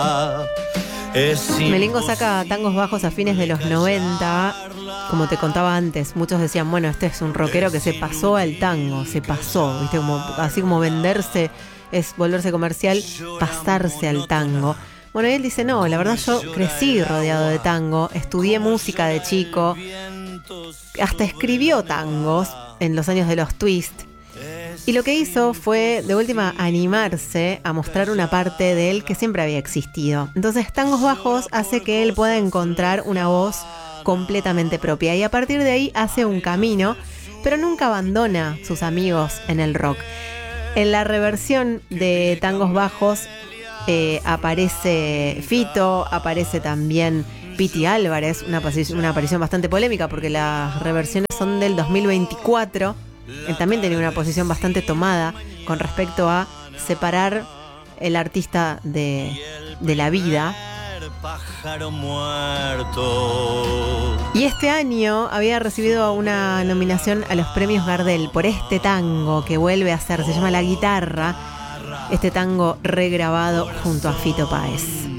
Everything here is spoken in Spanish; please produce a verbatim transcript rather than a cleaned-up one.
Melingo saca Tangos Bajos a fines de los noventa. Como te contaba antes, muchos decían, bueno, este es un rockero que se pasó al tango, se pasó, ¿viste? Como, así como venderse es volverse comercial, pasarse al tango. Bueno, y él dice, no, la verdad yo crecí rodeado de tango, estudié música de chico, hasta escribió tangos en los años de los Twist. Y lo que hizo fue, de última, animarse a mostrar una parte de él que siempre había existido. Entonces, Tangos Bajos hace que él pueda encontrar una voz completamente propia. Y a partir de ahí hace un camino, pero nunca abandona sus amigos en el rock. En la reversión de Tangos Bajos eh, aparece Fito, aparece también Piti Álvarez, una, una aparición bastante polémica porque las reversiones son del dos mil veinticuatro. Él también tenía una posición bastante tomada con respecto a separar el artista de, de la vida. Y este año había recibido una nominación a los premios Gardel por este tango que vuelve a hacer, se llama La Guitarra, este tango regrabado junto a Fito Páez.